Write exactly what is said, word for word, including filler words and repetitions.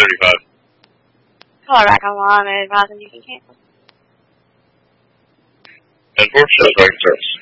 thirty-five. Call back on line and advising you can cancel. ten four, shows right service.